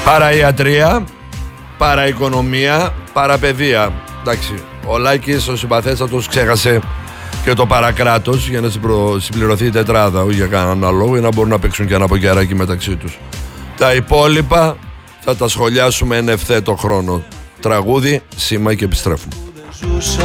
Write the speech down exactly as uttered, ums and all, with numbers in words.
Παραϊατρία, παραοικονομία, παραπαιδεία. Εντάξει, ο Λάκης, ο συμπαθέστατος, ξέχασε και το παρακράτος για να συμπληρωθεί η τετράδα, όχι για κανέναν άλλο λόγο, για να μπορούν να παίξουν και ένα ποκεράκι μεταξύ τους. Τα υπόλοιπα θα τα σχολιάσουμε εν ευθέτω χρόνο. Τραγούδι, σήμα και επιστρέφουμε.